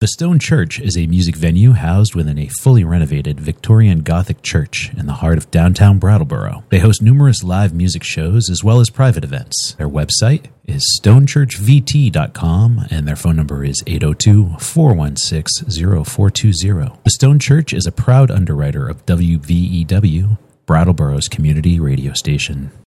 The Stone Church is a music venue housed within a fully renovated Victorian Gothic church in the heart of downtown Brattleboro. They host numerous live music shows as well as private events. Their website is stonechurchvt.com and their phone number is 802-416-0420. The Stone Church is a proud underwriter of WVEW, Brattleboro's community radio station.